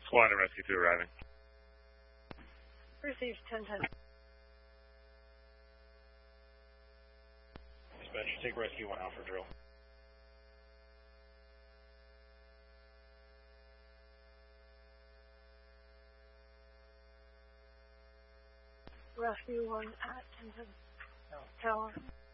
Squad and Rescue 2 arriving. Received 1010. Dispatch, take Rescue 1 out for drill. Rescue 1 at 1010. Tower.